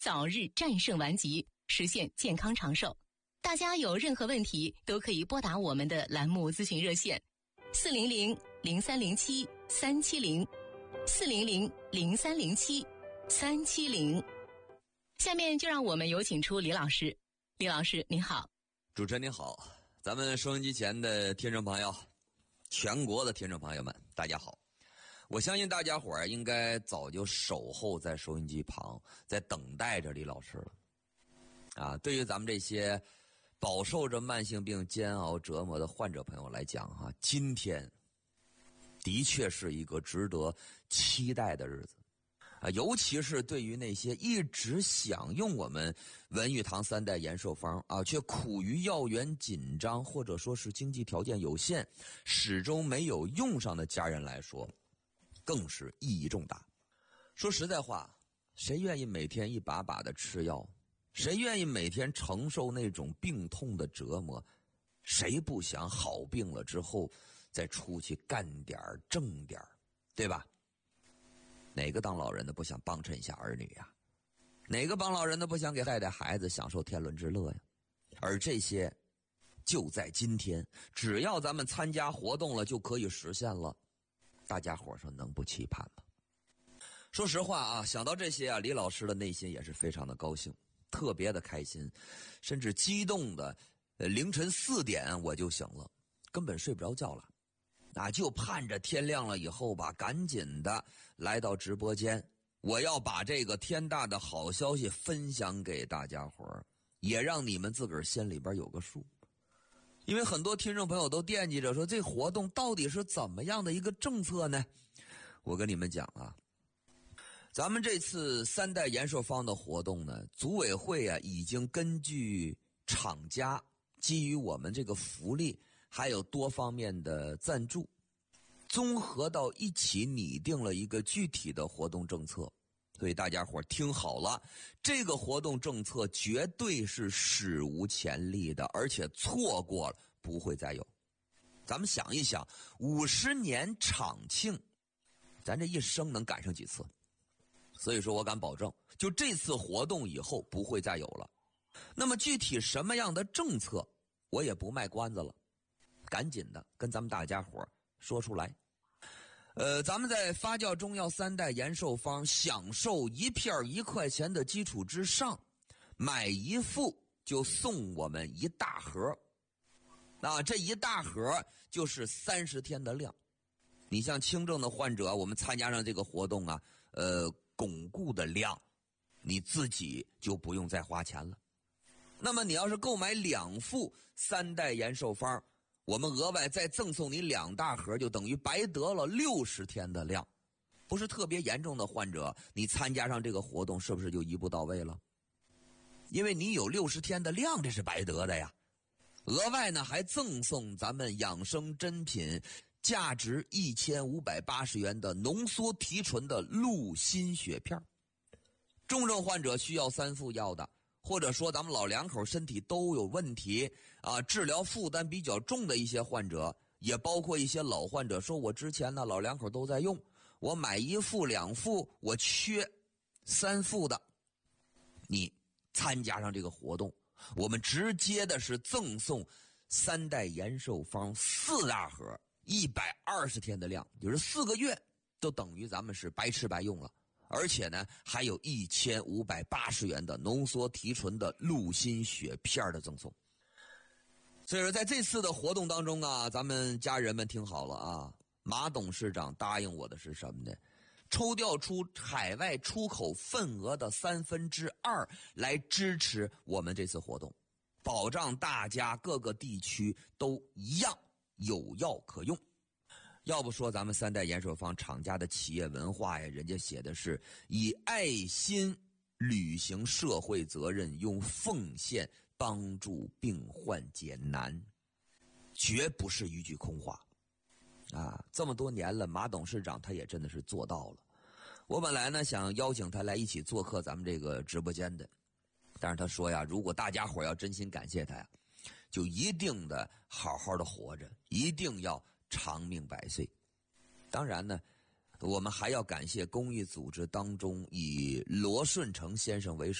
早日战胜顽疾，实现健康长寿。大家有任何问题都可以拨打我们的栏目咨询热线400-0307-370，400-0307-370。下面就让我们有请出李老师。李老师您好。 主持人您好，咱们收音机前的听众朋友，全国的听众朋友们，大家好。我相信大家伙儿应该早就守候在收音机旁，在等待着李老师了。对于咱们这些饱受着慢性病煎熬折磨的患者朋友来讲今天的确是一个值得期待的日子。尤其是对于那些一直想用我们文玉堂3代延寿方却苦于药源紧张，或者说是经济条件有限，始终没有用上的家人来说，更是意义重大。说实在话，谁愿意每天一把把的吃药？谁愿意每天承受那种病痛的折磨？谁不想好病了之后再出去干点挣点，对吧？哪个当老人的不想帮衬一下儿女呀？哪个帮老人的不想给带孩子享受天伦之乐呀？而这些就在今天，只要咱们参加活动了就可以实现了。大家伙说能不期盼吗？说实话想到这些李老师的内心也是非常的高兴，特别的开心，甚至激动的凌晨4点我就醒了，根本睡不着觉了。就盼着天亮了以后吧，赶紧的来到直播间，我要把这个天大的好消息分享给大家伙儿，也让你们自个儿心里边有个数。因为很多听众朋友都惦记着说，这活动到底是怎么样的一个政策呢？我跟你们讲咱们这次3代延寿方的活动呢，组委会已经根据厂家基于我们这个福利还有多方面的赞助，综合到一起拟定了一个具体的活动政策。所以大家伙听好了，这个活动政策绝对是史无前例的，而且错过了不会再有。咱们想一想，50年厂庆，咱这一生能赶上几次？所以说我敢保证，就这次活动以后不会再有了。那么具体什么样的政策，我也不卖关子了，赶紧的跟咱们大家伙说出来。咱们在发酵中药3代延寿方享受一片1块钱的基础之上，买一副就送我们一大盒。这一大盒就是30天的量。你像轻症的患者，我们参加上这个活动巩固的量，你自己就不用再花钱了。那么你要是购买2副3代延寿方，我们额外再赠送你2大盒，就等于白得了60天的量。不是特别严重的患者，你参加上这个活动是不是就一步到位了？因为你有60天的量，这是白得的呀。额外呢还赠送咱们养生珍品价值1580元的浓缩提纯的鹿心血片。重症患者需要3副药的，或者说咱们老两口身体都有问题治疗负担比较重的一些患者，也包括一些老患者说，我之前呢老两口都在用，我买1副2副，我缺3副的。你参加上这个活动，我们直接的是赠送3代延寿方4大盒，120天的量，就是4个月都等于咱们是白吃白用了。而且呢还有1580元的浓缩提纯的鹿心血片的赠送。所以说在这次的活动当中咱们家人们听好了马董事长答应我的是什么呢？抽调出海外出口份额的2/3来支持我们这次活动，保障大家各个地区都一样有药可用。要不说咱们3代延寿方厂家的企业文化呀，人家写的是以爱心履行社会责任，用奉献帮助病患解难，绝不是一句空话这么多年了，马董事长他也真的是做到了。我本来呢想邀请他来一起做客咱们这个直播间的，但是他说如果大家伙要真心感谢他就一定的好好的活着，一定要长命百岁。当然呢，我们还要感谢公益组织当中以罗顺成先生为首